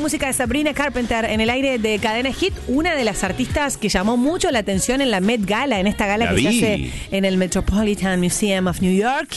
música de Sabrina Carpenter en el aire de Cadena Hit, una de las artistas que llamó mucho la atención en la Met Gala, en esta gala que se hace en el Metropolitan Museum of New York.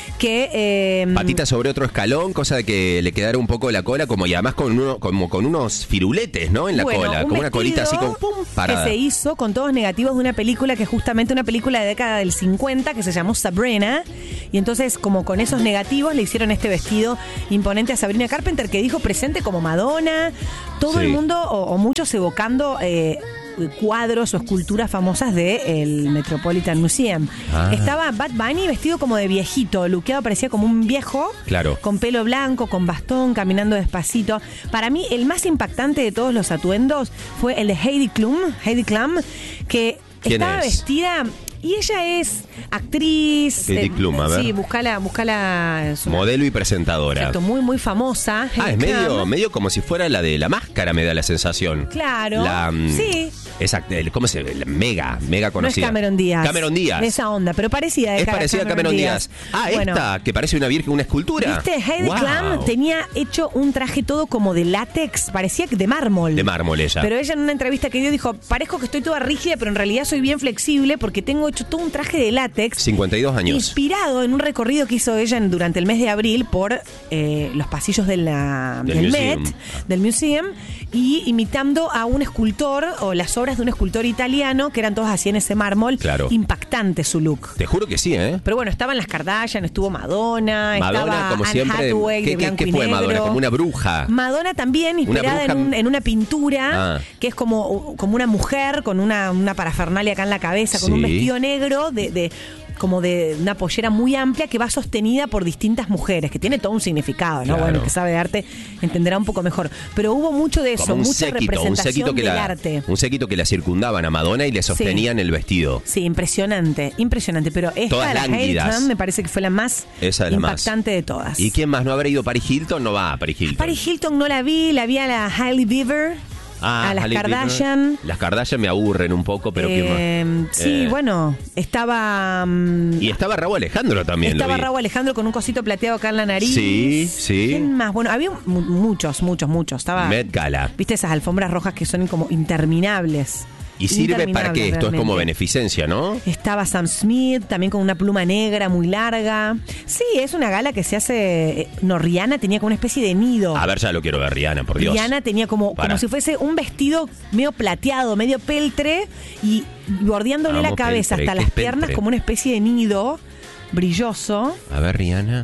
Que, patita sobre otro escalón, cosa de que le quedara un poco la cola, como y además con unos firuletes, ¿no? En la cola, como una colita así como pum, parada. Que se hizo con todos negativos de una película que es justamente una película de década del 50 que se llamó Sabrina. Y entonces, como con esos negativos, le hicieron este vestido imponente a Sabrina Carpenter, que dijo presente como Madonna. Todo el mundo, o muchos evocando cuadros o esculturas famosas del Metropolitan Museum. Estaba Bad Bunny vestido como de viejito, luqueado, parecía como un viejo, con pelo blanco, con bastón, caminando despacito. Para mí, el más impactante de todos los atuendos fue el de Heidi Klum, que estaba vestida... Y ella es actriz. Heidi Klum, a ver. Sí, buscala. Modelo y presentadora. Exacto, muy, muy famosa. Es medio como si fuera la de La Máscara, me da la sensación. Claro. Sí. Exacto. ¿Cómo se ve? Mega conocida. No es Cameron Díaz. Cameron Díaz. Esa onda, pero parecida. Es parecida a Cameron Díaz. Bueno, esta, que parece una virgen, una escultura. ¿Viste? Heidi Klum tenía hecho un traje todo como de látex, parecía de mármol. De mármol ella. Pero ella en una entrevista que dio dijo, parezco que estoy toda rígida, pero en realidad soy bien flexible porque tengo hecho todo un traje de látex. 52 años. Inspirado en un recorrido que hizo ella durante el mes de abril por los pasillos del Met, del Museum, y imitando a un escultor o las obras de un escultor italiano que eran todas así en ese mármol. Claro. Impactante su look. Te juro que sí, ¿eh? Pero bueno, estaban las Kardashian, estuvo Madonna estaba como Anne siempre. Hathaway, de blanco ¿Qué fue y negro. Madonna? Como una bruja. Madonna también inspirada en una pintura que es como una mujer con una parafernalia acá en la cabeza, con un vestido negro como de una pollera muy amplia que va sostenida por distintas mujeres, que tiene todo un significado, ¿no? Claro. Bueno, el que sabe de arte entenderá un poco mejor. Pero hubo mucho de eso, mucha representación del arte. Un séquito que la circundaban a Madonna y le sostenían el vestido. Sí, impresionante. Pero esta, la Heidi Klum, me parece que fue la más impactante de todas. ¿Y quién más? ¿No habrá ido Paris Hilton? No va a Paris Hilton. Paris Hilton no la vi a la Hailey Bieber. A las Kardashian. Las Kardashian me aburren un poco, pero ¿quién más? Sí, bueno, estaba... y estaba Rauw Alejandro también. Estaba Rauw Alejandro con un cosito plateado acá en la nariz. Sí. ¿Quién más? Bueno, había muchos. Estaba... Met Gala. ¿Viste esas alfombras rojas que son como interminables? ¿Y sirve para qué? Esto es como beneficencia, ¿no? Estaba Sam Smith, también con una pluma negra muy larga. Sí, es una gala que se hace... No, Rihanna tenía como una especie de nido. A ver, ya lo quiero ver, Rihanna, por Dios. Rihanna tenía como si fuese un vestido medio plateado, medio peltre, y bordeándole la cabeza hasta las piernas como una especie de nido brilloso. A ver, Rihanna.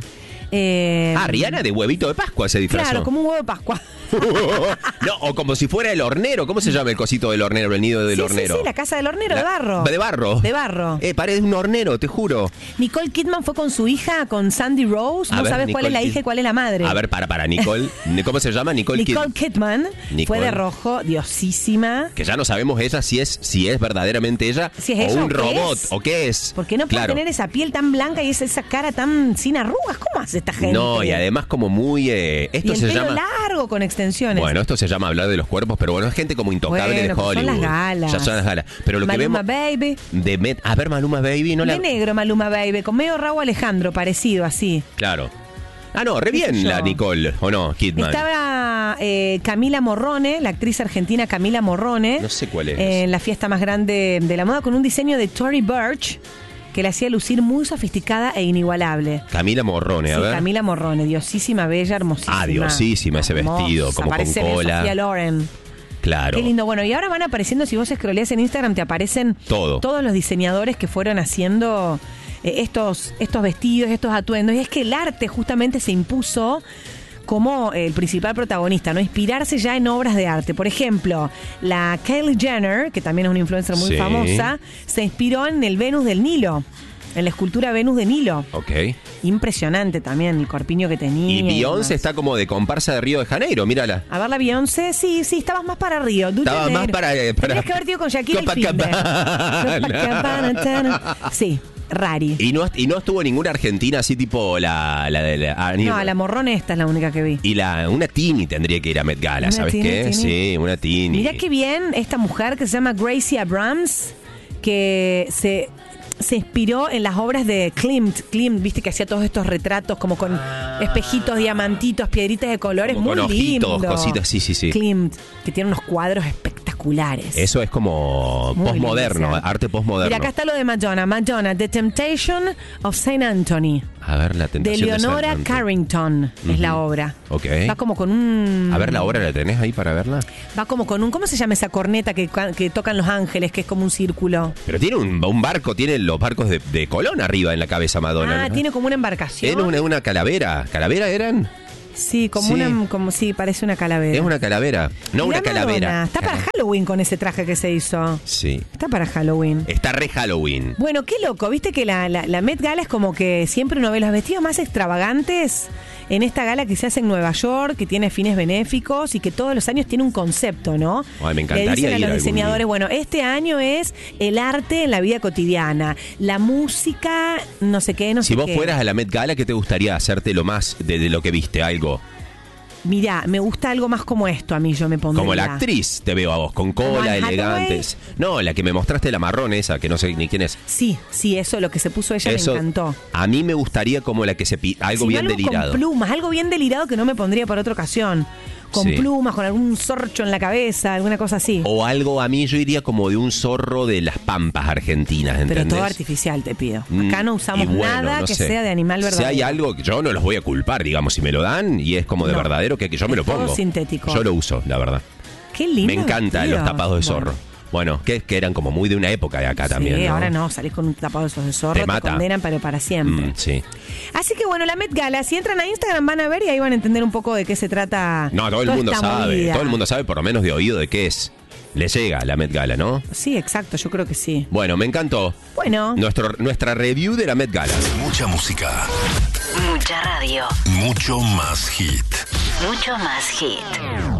Rihanna de huevito de Pascua se disfrazó. Claro, como un huevo de Pascua. No, o como si fuera el hornero. ¿Cómo se llama el cosito del hornero, el nido del hornero? Sí, la casa del hornero, de barro. ¿De barro? De barro. Parece un hornero, te juro. Nicole Kidman fue con su hija, con Sandy Rose. No sabes cuál es la hija y cuál es la madre. A ver, para Nicole. ¿Cómo se llama? Nicole Kidman. Fue de rojo, diosísima. Que ya no sabemos ella si es verdaderamente ella, si es ella o un robot, o qué es. ¿Por qué no puede tener esa piel tan blanca y esa cara tan sin arrugas? ¿Cómo hace esta gente? No, y además como muy... esto se llama... largo con extensiones. Bueno, esto se llama hablar de los cuerpos, pero bueno, es gente como intocable de Hollywood. Son las galas. Ya son las galas. Pero lo Maluma que vemos... Baby. A ver, Maluma Baby. De negro Maluma Baby, con medio Rauw Alejandro, parecido así. Claro. No, re bien la Nicole, ¿o no? Kidman. Estaba Camila Morrone, la actriz argentina Camila Morrone. No sé cuál es. En la fiesta más grande de la moda, con un diseño de Tory Burch, que la hacía lucir muy sofisticada e inigualable. Camila Morrone, a ver. Camila Morrone, diosísima, bella, hermosísima. Diosísima ese vestido, como con cola. Sofía Loren. Claro. Qué lindo. Bueno, y ahora van apareciendo, si vos scrolleas en Instagram, te aparecen todos los diseñadores que fueron haciendo estos vestidos, estos atuendos. Y es que el arte justamente se impuso como el principal protagonista, ¿no? Inspirarse ya en obras de arte. Por ejemplo, la Kylie Jenner, que también es una influencer muy famosa, se inspiró en el Venus del Nilo, en la escultura Venus de Nilo. Ok. Impresionante también el corpiño que tenía. Y Beyoncé está como de comparsa de Río de Janeiro, mírala. A ver, la Beyoncé, sí, estabas más para Río. Estaba más para... Tendrías que haber ido con Shakira el fin de... Sí. Rari. Y no estuvo ninguna argentina así tipo la No, la Morrone esta es la única que vi. Y una Tini tendría que ir a Met Gala, ¿sabes qué? Sí, una Tini. Mirá qué bien esta mujer que se llama Gracie Abrams, que se se inspiró en las obras de Klimt. Klimt, viste que hacía todos estos retratos como con espejitos, diamantitos, piedritas de colores, como muy con ojitos, lindo. cositas, sí. Klimt, que tiene unos cuadros espectaculares. Eso es como Muy postmoderno, lindo, arte postmoderno. Mira, acá está lo de Madonna. Madonna, The Temptation of St. Anthony. A ver, la De tentación Leonora Carrington es la obra. Ok. Va como con un... A ver, la obra la tenés ahí para verla. Va como con un... ¿Cómo se llama esa corneta que tocan los ángeles, que es como un círculo? Pero tiene un barco, tiene los barcos de Colón arriba en la cabeza Madonna. Ah, ¿no? tiene como una embarcación. Era una calavera. ¿Calavera eran? Sí, como Sí. sí, parece una calavera. Es una calavera. No Mirá una calavera. Madonna, está para Halloween con ese traje que se hizo. Sí. Está para Halloween. Está re Halloween. Bueno, qué loco, viste que la Met Gala es como que siempre uno ve los vestidos más extravagantes en esta gala que se hace en Nueva York, que tiene fines benéficos y que todos los años tiene un concepto, ¿no? Ay, me encantaría Le dicen a ir los algún diseñadores, día. bueno, este año es el arte en la vida cotidiana, la música, no sé qué, no sé Si qué. vos fueras a la Met Gala, ¿qué te gustaría hacerte lo más de lo que viste? Algo. Mirá, me gusta algo más como esto, a mí yo me pondría. Como la actriz te veo a vos, con cola, Anne elegantes. No, la que me mostraste, la marrón esa, que no sé ni quién es. Sí, eso, lo que se puso ella Eso, me encantó. a mí me gustaría como la que algo Si bien no, delirado. Con plumas, algo bien delirado que no me pondría para otra ocasión. Con Sí. plumas, con algún sorcho en la cabeza, alguna cosa así. O algo, a mí yo iría como de un zorro de las pampas argentinas, ¿entendés? Pero todo artificial, te pido. Acá no usamos Y bueno, nada no que sé. sea de animal verdadero. Si hay algo que yo no los voy a culpar, digamos, si me lo dan y es como de No. verdadero, que yo me Es lo todo pongo. sintético. Yo lo uso, la verdad. Qué lindo. Me encantan vestido. los tapados de zorro. Bueno, Bueno, que eran como muy de una época de acá también, sí, ¿no? ahora no, salís con un tapado de esos de zorro, Te te mata. condenan pero para siempre. Sí. Así que bueno, la Met Gala, si entran a Instagram van a ver y ahí van a entender un poco de qué se trata. No, todo el toda mundo esta sabe. movida. Todo el mundo sabe, por lo menos de oído, de qué es. Le llega la Met Gala, ¿no? Sí, exacto, yo creo que sí. Bueno, me encantó. Bueno, Nuestra review de la Met Gala. Mucha música, Mucha radio. mucho más hit. Mucho más hit.